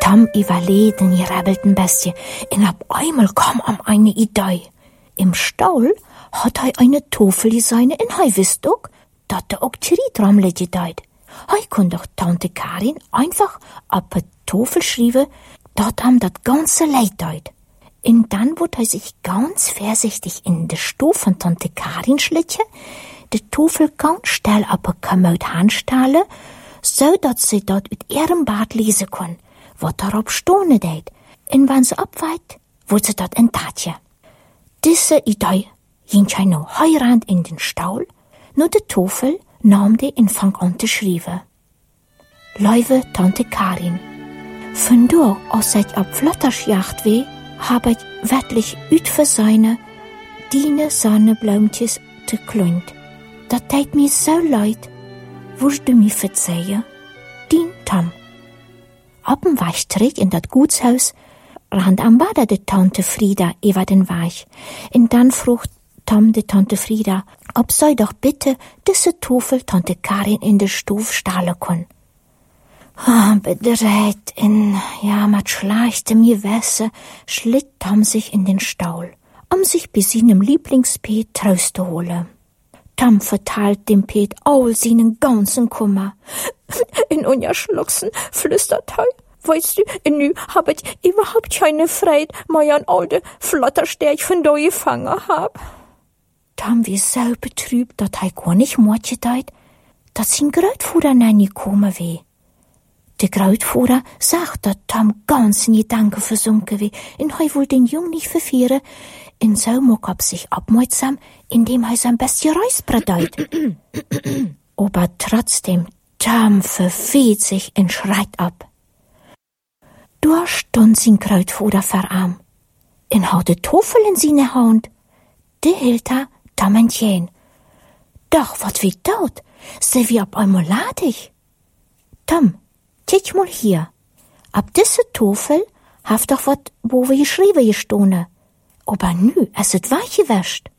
Tom überlegt den gerebelten Bestie und auf einmal kam ihm eine Idee. Im Stall hat er eine Tafel gesehen und er wusste auch, dass der auch Tritrammel gedeiht. Er konnte doch Tante Karin einfach auf die Tafel schreiben, dass ihm das ganze Leid deit. Und dann wurde er sich ganz vorsichtig in die Stube von Tante Karin schlichen, die Tafel ganz schnell auf die Kommode handstellen, so dass sie dort mit ihrem Bad lesen kann, was darauf stehen deit. Und wenn sie abweicht, wird sie dort ein Tatje. Diese Idee ging schon noch heirand in den Stall, nur die Tafel nahm die und fang an zu schreiben. Liebe Tante Karin, von da, als ich auf Flottersjacht weh, habe ich wirklich üt für seine deine Sonnenblümtjes gekleint. Das tät mir so leid. Würdest du mir verzeihen? Dien Tom. Auf dem Weg zurück in das Gutshaus rand am Bader die Tante Frieda über den Weg. Und dann frug Tom die Tante Frieda, ob sie doch bitte diese Tafel Tante Karin in der Stube stahlen kann. Bedreht mit schlechtem Gewässer schlitt Tom sich in den Stall, um sich bei seinem Lieblingspet Trost zu holen. Tom verteilt dem Pet all seinen ganzen Kummer. In unja Schluchsen flüstert er, weißt du, nu hab ich überhaupt keine Freude, mehr an all de Flotterstärk von da gefangen hab. Tom wie so betrübt, dat er gar nicht mordje deit, dass sein Großvater nicht gekommen wär. Der Großvater sagt, dass Tom ganz in Gedanken versunken wär, und er will den Jungen nicht verführen, und so mag er sich abmerksam, indem er sein bestes Reisbrett deit. Aber trotzdem, Tom verfehlt sich und schreit ab. Da stund sein Großvater vor ihm, und hat die Tafel in seine Hand. Die hielt er Tom entgegen. Doch, wat wie dort? Sie wie ab einmal ladig. Tom, kick mal hier. Ab diese Tafel haft doch wat, wo wir geschrieben gestanden. Aber nu, es ist weichgewäscht.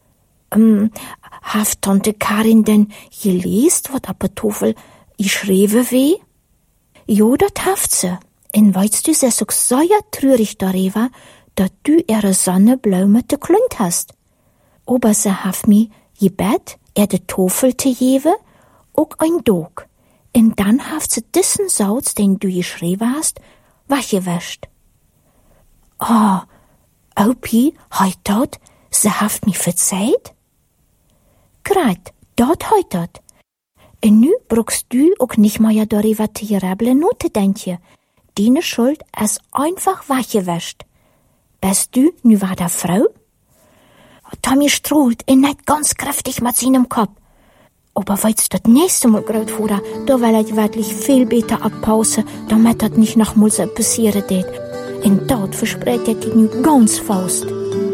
Haft Tante Karin denn gelesen, wat ab der Tafel geschrieben weh? Jo, dat haft sie. Und weißt du, sie ist auch so traurig darüber, dass du ihre Sonnenblume gekleint hast. Aber sie haft mir gebet, die Tafel zu geben, auch ein Dog. Und dann haft sie diesen Satz, den du geschrieben hast, waschgewäscht. Opi, heut dort, sie haft mich verzeiht? Grad, dort heut dort. Und nu brauchst du auch nicht mehr darüber zu gerebeln, nur zu denken. Deine Schuld ist einfach waschgewäscht. Bist du nu war der Frau? Tommy strahlt und nicht ganz kräftig mit seinem Kopf. Aber weil's das nächste Mal Großvater, da will ich wirklich viel besser abpausen, damit das nicht noch mal so passieren wird. Und dort verspricht er die nu ganz fast.